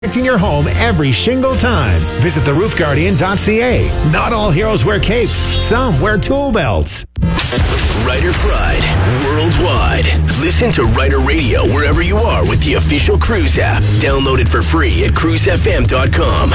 Protecting your home every shingle time. Visit theroofguardian.ca. Not all heroes wear capes. Some wear tool belts. Ryder Pride worldwide. Listen to Ryder Radio wherever you are with the official Cruise app. Download it for free at cruisefm.com.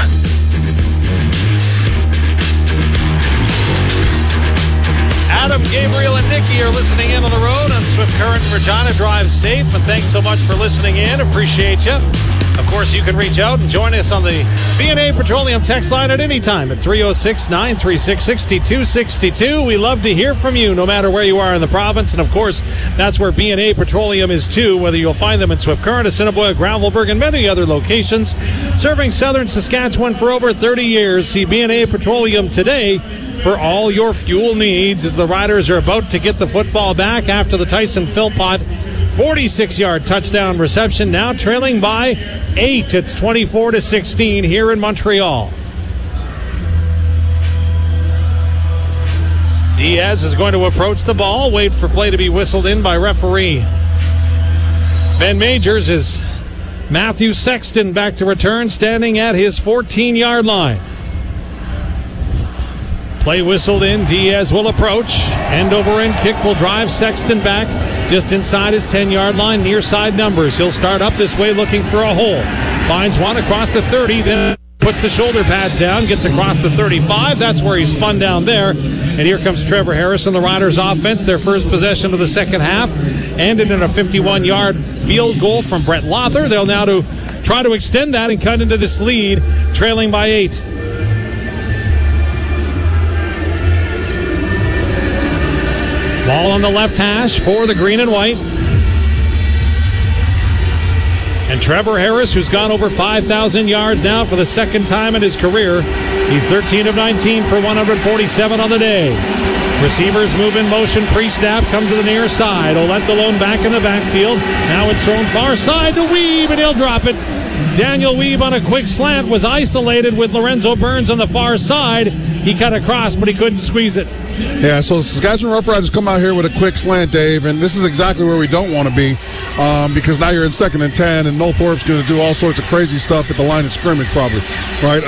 Adam, Gabriel, and Nikki are listening in on the road on Swift Current and Regina. Drive safe, and thanks so much for listening in. Appreciate you. Of course, you can reach out and join us on the B&A Petroleum text line at any time at 306-936-6262. We love to hear from you no matter where you are in the province. And, of course, that's where B&A Petroleum is, too, whether you'll find them in Swift Current, Assiniboia, Gravelbourg, and many other locations. Serving southern Saskatchewan for over 30 years. See B&A Petroleum today for all your fuel needs as the Riders are about to get the football back after the Tyson Philpott 46-yard touchdown reception, now trailing by 8. It's 24-16 here in Montreal. Diaz is going to approach the ball, wait for play to be whistled in by referee Ben Majors. Is Matthew Sexton back to return, standing at his 14-yard line. Play whistled in. Diaz will approach. End over end kick will drive Sexton back just inside his 10-yard line. Near side numbers. He'll start up this way looking for a hole. Finds one across the 30, then puts the shoulder pads down, gets across the 35. That's where he spun down there. And here comes Trevor Harris and the Riders offense. Their first possession of the second half ended in a 51-yard field goal from Brett Lother. They'll now try to extend that and cut into this lead, trailing by 8. Ball on the left hash for the green and white. And Trevor Harris, who's gone over 5,000 yards now for the second time in his career. He's 13 of 19 for 147 on the day. Receivers move in motion pre-snap, come to the near side. Olenthalone back in the backfield. Now it's thrown far side to Weeb, and he'll drop it. Daniel Weeb on a quick slant was isolated with Lorenzo Burns on the far side. He cut across, but he couldn't squeeze it. Yeah, so Saskatchewan Roughriders come out here with a quick slant, Dave, and this is exactly where we don't want to be because now you're in 2nd and 10, and Noel Thorpe's going to do all sorts of crazy stuff at the line of scrimmage probably, right?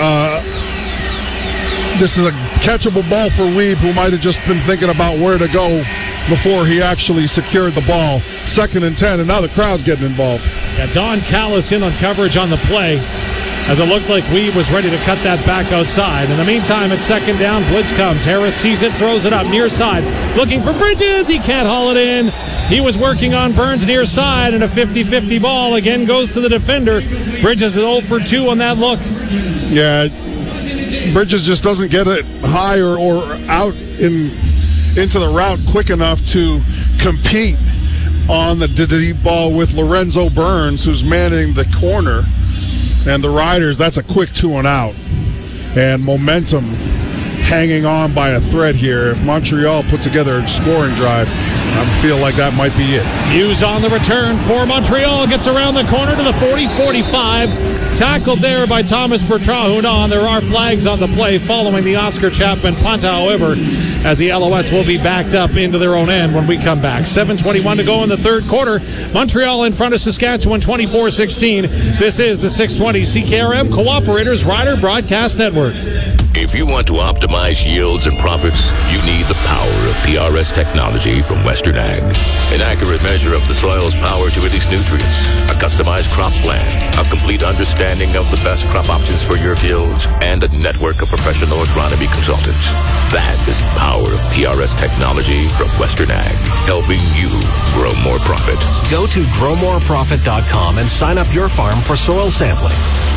This is a catchable ball for Weeb, who might have just been thinking about where to go before he actually secured the ball. 2nd and 10, and now the crowd's getting involved. Yeah, Don Callis in on coverage on the play, as it looked like Weeb was ready to cut that back outside. In the meantime, it's 2nd down. Blitz comes. Harris sees it, throws it up near side. Looking for Bridges. He can't haul it in. He was working on Burns near side, and a 50-50 ball again goes to the defender. Bridges is 0 for 2 on that look. Yeah, Bridges just doesn't get it high or out into the route quick enough to compete on the deep ball with Lorenzo Burns, who's manning the corner. And the Riders, that's a quick 2 and out. And momentum hanging on by a thread here. If Montreal put together a scoring drive, I feel like that might be it. Hughes on the return for Montreal. Gets around the corner to the 40-45. Tackled there by Thomas Bertrand-Hounon. There are flags on the play following the Oscar Chapman punt, however, as the Alouettes will be backed up into their own end when we come back. 7:21 to go in the third quarter. Montreal in front of Saskatchewan 24-16. This is the 620 CKRM Cooperators Rider Broadcast Network. If you want to optimize yields and profits, you need the power of PRS technology from Western Ag. An accurate measure of the soil's power to release nutrients, a customized crop plan, a complete understanding of the best crop options for your fields, and a network of professional agronomy consultants. That is the power of PRS technology from Western Ag, helping you grow more profit. Go to growmoreprofit.com and sign up your farm for soil sampling.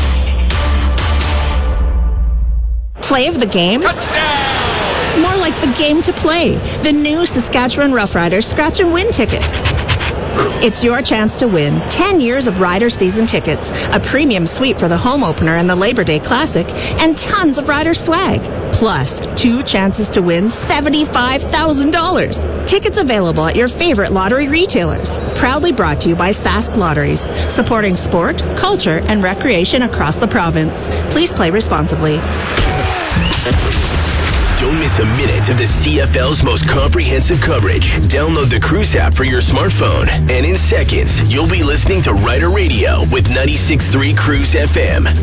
Play of the game? Touchdown! More like the game to play. The new Saskatchewan Roughriders Scratch and Win ticket. It's your chance to win 10 years of Rider season tickets, a premium suite for the home opener and the Labor Day Classic, and tons of Rider swag. Plus, 2 chances to win $75,000. Tickets available at your favorite lottery retailers. Proudly brought to you by Sask Lotteries, supporting sport, culture, and recreation across the province. Please play responsibly. Don't miss a minute of the CFL's most comprehensive coverage. Download the Cruise app for your smartphone, and in seconds, you'll be listening to Rider Radio with 96.3 Cruise FM.